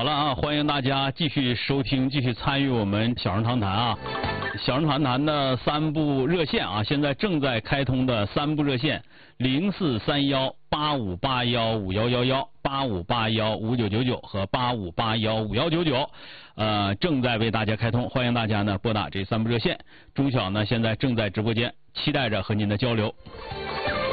好了啊，欢迎大家继续收听，继续参与我们小人谈谈啊。小人谈谈的3部热线啊，现在正在开通的3部热线：043185815111、85815999和85815199，正在为大家开通，欢迎大家呢拨打这3部热线。钟晓呢现在正在直播间，期待着和您的交流。